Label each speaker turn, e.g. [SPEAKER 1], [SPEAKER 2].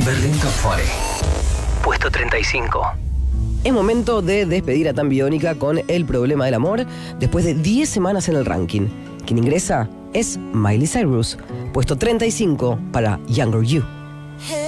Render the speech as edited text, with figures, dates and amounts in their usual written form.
[SPEAKER 1] Berlín Top 40. Puesto 35.
[SPEAKER 2] Es momento de despedir a Tan Biónica con El Problema del Amor después de 10 semanas en el ranking. Quien ingresa es Miley Cyrus, puesto 35 para Younger You.